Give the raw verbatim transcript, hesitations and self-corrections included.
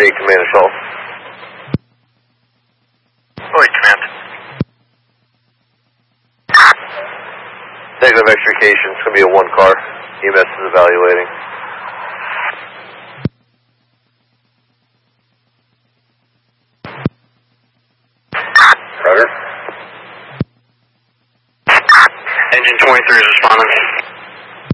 thirty-eight Command Assault. Oi, Command. Negative extrication. It's going to be a one car. E M S is evaluating. Roger. Engine twenty-three is responding.